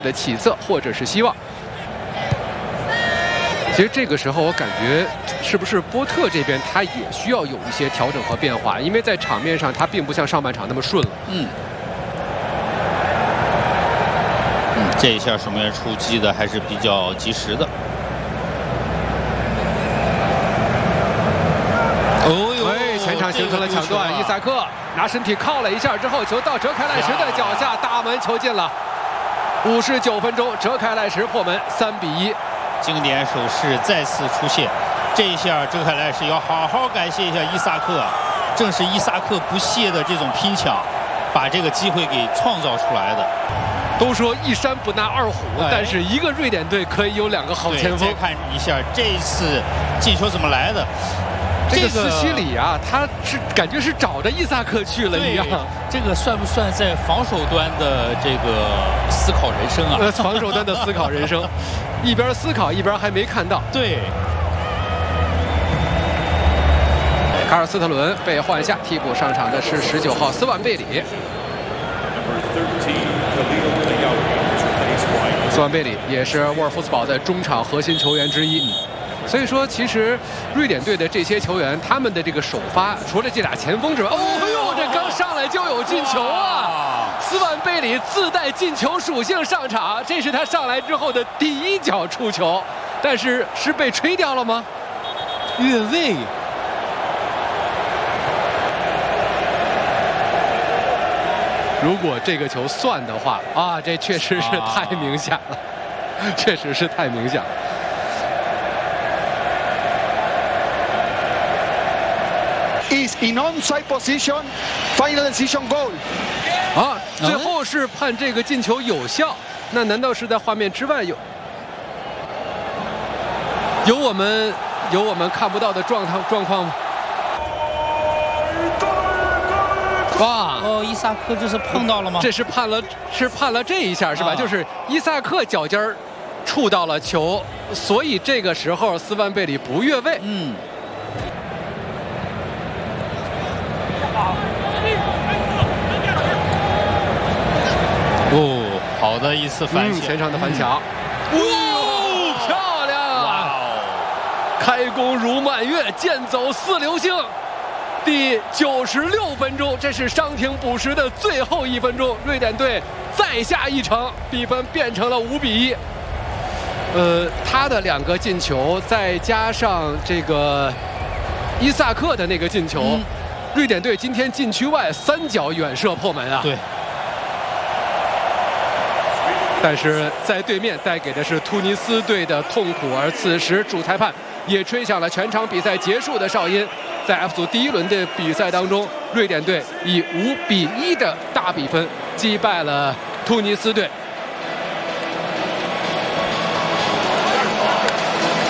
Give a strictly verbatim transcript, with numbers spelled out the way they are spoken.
的起色或者是希望。其实这个时候我感觉是不是波特这边他也需要有一些调整和变化，因为在场面上他并不像上半场那么顺了。 嗯。嗯，这一下守门员出击的还是比较及时的。哦呦！ 哎，前场形成了抢断，伊萨克拿身体靠了一下之后，球到哲凯赖什的脚下，大门球进了。五十九分钟，哲凯赖什破门，三比一。 经典手势再次出现，这一下哲凯赖什要好好感谢一下伊萨克，正是伊萨克不懈的这种拼抢，把这个机会给创造出来的。 都说一山不纳二虎，哎、但是一个瑞典队可以有两个好前锋。 再看一下这一次进球怎么来的。 这个斯西里啊，他是感觉是找着伊萨克去了一样。 这个算不算在防守端的这个思考人生啊？ 呃，防守端的思考人生，一边思考一边还没看到。 对。 卡尔斯特伦被换下，替补上场的是十九号斯万贝里。斯万贝里也是沃尔夫斯堡的中场核心球员之一。所以说，其实瑞典队的这些球员，他们的这个首发，除了这俩前锋之外，哦呦，这刚上来就有进球啊！斯万贝里自带进球属性上场，这是他上来之后的第一脚触球，但是是被吹掉了吗？ 越位。 如果这个球算的话，啊，这确实是太明显了，啊、确实是太明显了。 Is in onside position, final decision goal. 啊，最后是判这个进球有效，那难道是在画面之外有有我们有我们看不到的状态状况吗？哇！ 哦，伊萨克这是碰到了吗？ 这是判了，是判了这一下是吧？啊、就是伊萨克脚尖儿触到了球，所以这个时候斯万贝里不越位。 嗯。哦，好的一次反抢， 前场的反抢，哇、哦，漂亮啊！哇哦，开弓如满月，箭走似流星。第九十六分钟，这是伤停补时的最后一分钟，瑞典队再下一城，比分变成了五比一。呃，他的两个进球，再加上这个伊萨克的那个进球，嗯、瑞典队今天禁区外三脚远射破门啊！ 对。 但是在对面带给的是突尼斯队的痛苦，而此时主裁判也吹响了全场比赛结束的哨音。在 F 组第一轮的比赛当中，瑞典队以五比一的大比分击败了突尼斯队。